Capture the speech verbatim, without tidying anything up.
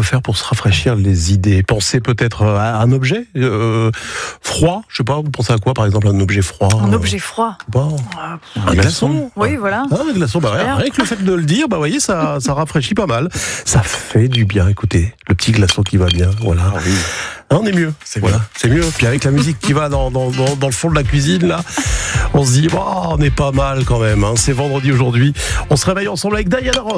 faire pour se rafraîchir les idées? Pensez peut-être à un objet euh, froid, je sais pas, vous pensez à quoi par exemple, un objet froid? Un objet froid. Bon. Euh, Un glaçon. Oui, voilà. Ah, un glaçon, bah, rien, rien que le fait de le dire, bah voyez, ça, ça rafraîchit pas mal. Ça fait du bien, écoutez, le petit glaçon qui va bien, voilà. Ah oui. Ah, on est mieux, c'est voilà, c'est mieux. Puis avec la musique qui va dans, dans, dans, dans le fond de la cuisine, là, on se dit, oh, on est pas mal quand même. Hein. C'est vendredi aujourd'hui. On se réveille ensemble avec Diana Ross.